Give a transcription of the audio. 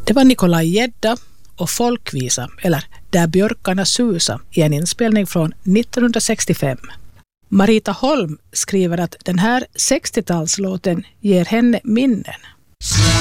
Det var Nikolaj Gedda och Folkvisa, eller Där björkarna susa, i en inspelning från 1965. Marita Holm skriver att den här 60-talslåten ger henne minnen.